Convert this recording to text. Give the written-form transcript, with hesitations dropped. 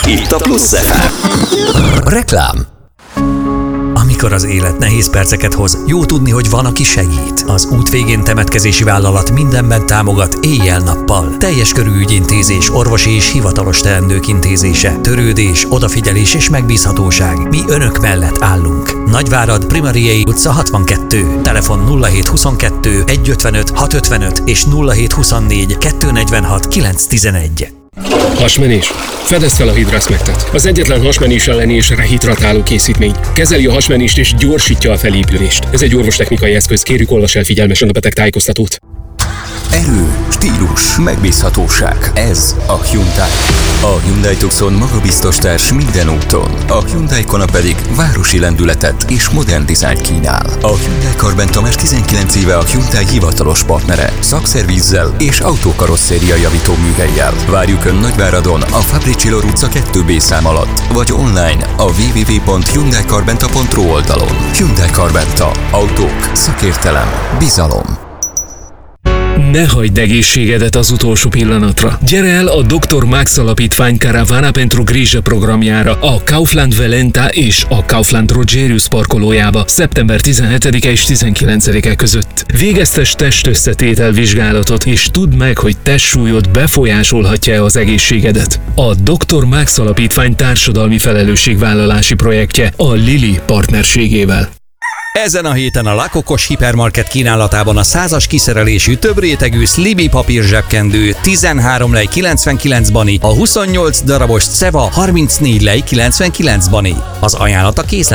Itt a Plusz FM. Reklám. Amikor az élet nehéz perceket hoz, jó tudni, hogy van, aki segít. Az út végén temetkezési vállalat mindenben támogat éjjel-nappal. Teljes körű ügyintézés, orvosi és hivatalos teendők intézése, törődés, odafigyelés és megbízhatóság. Mi önök mellett állunk. Nagyvárad, Primariei utca 62. Telefon 0722 155 655 és 0724 246 911. Hasmenés? Fedezd fel a Hidrasmectet. Az egyetlen hasmenés elleni és rehidratáló készítmény. Kezeli a hasmenést és gyorsítja a felépülést. Ez egy orvostechnikai eszköz. Kérjük, olvass el figyelmesen a beteg tájékoztatót. Erő, stílus, megbízhatóság. Ez a Hyundai. A Hyundai Tucson magabiztos társ minden úton. A Hyundai Kona pedig városi lendületet és modern dizájnt kínál. A Hyundai Carventa már 19 éve a Hyundai hivatalos partnere. Szakszervízzel és autókarosszéria javító műhellyel. Várjuk Ön Nagyváradon a Fabricsilo utca 2B szám alatt, vagy online a www.hyundaicarventa.ru oldalon. Hyundai Carventa. Autók, szakértelem, bizalom. Ne hagyd egészségedet az utolsó pillanatra. Gyere el a Dr. Max Alapítvány Caravana pentru Grijă programjára a Kaufland Valenta és a Kaufland Rogerius parkolójába szeptember 17-e és 19-e között. Végeztes testösszetétel vizsgálatot, és tudd meg, hogy testsúlyod befolyásolhatja az egészségedet. A Dr. Max Alapítvány társadalmi felelősségvállalási projektje a Lili partnerségével. Ezen a héten a Lakokos hipermarket kínálatában a 100-as kiszerelésű több rétegű Sliby papír zsebkendő 13 lej 99 bani, a 28 darabos Ceva 34 lej 99 bani. Az ajánlat a készlet